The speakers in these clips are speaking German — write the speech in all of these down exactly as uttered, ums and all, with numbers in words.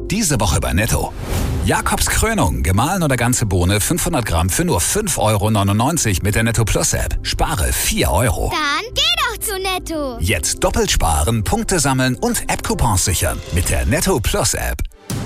Diese Woche bei Netto. Jakobs Krönung, gemahlen oder ganze Bohne, fünfhundert Gramm für nur fünf Euro neunundneunzig mit der Netto Plus App. Spare vier Euro. Dann geh doch zu Netto. Jetzt doppelt sparen, Punkte sammeln und App-Coupons sichern mit der Netto Plus App.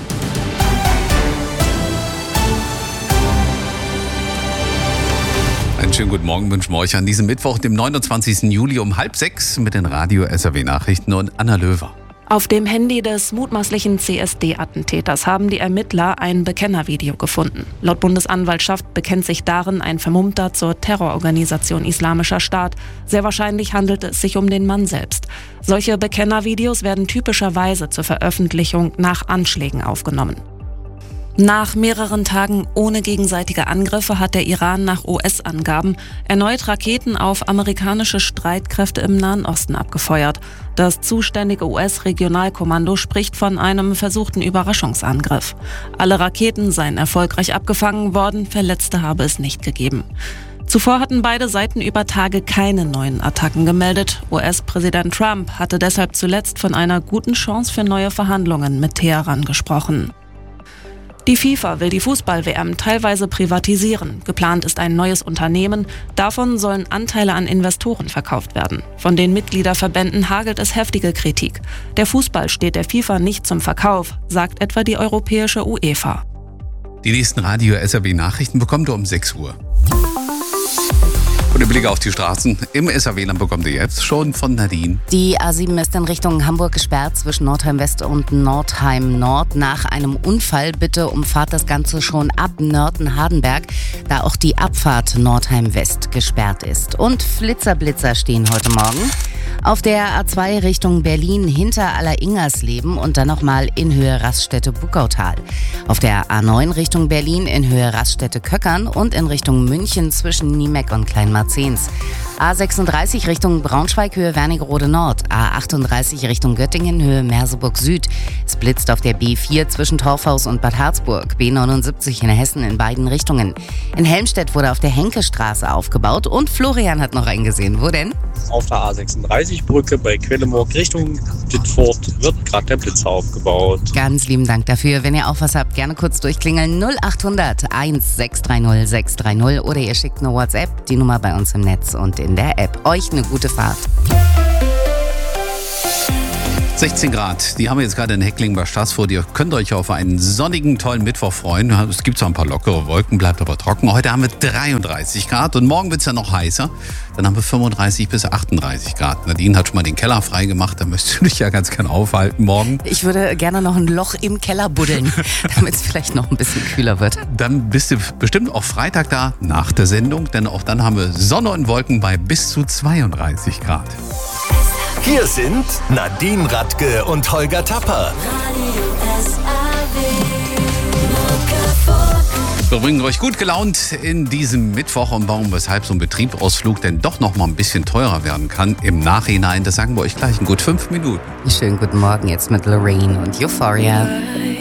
Einen schönen guten Morgen wünschen wir euch an diesem Mittwoch, dem neunundzwanzigsten Juli um halb sechs mit den Radio-S R W-Nachrichten und Anna Löwer. Auf dem Handy des mutmaßlichen C S D-Attentäters haben die Ermittler ein Bekennervideo gefunden. Laut Bundesanwaltschaft bekennt sich darin ein Vermummter zur Terrororganisation Islamischer Staat. Sehr wahrscheinlich handelt es sich um den Mann selbst. Solche Bekennervideos werden typischerweise zur Veröffentlichung nach Anschlägen aufgenommen. Nach mehreren Tagen ohne gegenseitige Angriffe hat der Iran nach U S-Angaben erneut Raketen auf amerikanische Streitkräfte im Nahen Osten abgefeuert. Das zuständige U S-Regionalkommando spricht von einem versuchten Überraschungsangriff. Alle Raketen seien erfolgreich abgefangen worden, Verletzte habe es nicht gegeben. Zuvor hatten beide Seiten über Tage keine neuen Attacken gemeldet. U S-Präsident Trump hatte deshalb zuletzt von einer guten Chance für neue Verhandlungen mit Teheran gesprochen. Die FIFA will die Fußball-W M teilweise privatisieren. Geplant ist ein neues Unternehmen. Davon sollen Anteile an Investoren verkauft werden. Von den Mitgliederverbänden hagelt es heftige Kritik. Der Fußball steht der FIFA nicht zum Verkauf, sagt etwa die europäische UEFA. Die nächsten Radio-S R W-Nachrichten bekommt ihr um sechs Uhr. Und der Blick auf die Straßen im S R W-Land bekommt ihr jetzt schon von Nadine. Die A sieben ist in Richtung Hamburg gesperrt zwischen Nordheim West und Nordheim Nord. Nach einem Unfall bitte umfahrt das Ganze schon ab Nörten-Hardenberg, da auch die Abfahrt Nordheim West gesperrt ist. Und Flitzer-Blitzer stehen heute Morgen auf der A zwei Richtung Berlin hinter Aller-Ingersleben und dann nochmal in Höhe Raststätte-Buckautal. Auf der A neun Richtung Berlin in Höhe Raststätte-Köckern und in Richtung München zwischen Niemeck und Kleinmarzens. A sechsunddreißig Richtung Braunschweig Höhe Wernigerode Nord. A achtunddreißig Richtung Göttingen Höhe Merseburg Süd. Es blitzt auf der B vier zwischen Torfhaus und Bad Harzburg. B neunundsiebzig in Hessen in beiden Richtungen. In Helmstedt wurde auf der Henkestraße aufgebaut und Florian hat noch eingesehen. Wo denn? Auf der A sechsunddreißig Brücke bei Quellenburg Richtung Dittfurt wird gerade der Blitzer aufgebaut. Ganz lieben Dank dafür. Wenn ihr auch was habt, gerne kurz durchklingeln. null achthundert eins sechs drei null sechs drei null oder ihr schickt eine WhatsApp, die Nummer bei uns im Netz und in der App. Euch eine gute Fahrt. sechzehn Grad, die haben wir jetzt gerade in Heckling bei Staßfurt. Ihr könnt euch auf einen sonnigen, tollen Mittwoch freuen. Es gibt zwar ein paar lockere Wolken, bleibt aber trocken. Heute haben wir dreiunddreißig Grad und morgen wird es ja noch heißer. Dann haben wir fünfunddreißig bis achtunddreißig Grad. Nadine hat schon mal den Keller frei gemacht, da möchtest du dich ja ganz gerne aufhalten morgen. Ich würde gerne noch ein Loch im Keller buddeln, damit es vielleicht noch ein bisschen kühler wird. Dann bist du bestimmt auch Freitag da nach der Sendung, denn auch dann haben wir Sonne und Wolken bei bis zu zweiunddreißig Grad. Hier sind Nadine Radke und Holger Tapper. Wir bringen euch gut gelaunt in diesem Mittwoch und warum, weshalb so ein Betriebsausflug denn doch noch mal ein bisschen teurer werden kann im Nachhinein. Das sagen wir euch gleich in gut fünf Minuten. Schönen guten Morgen jetzt mit Lorraine und Euphoria.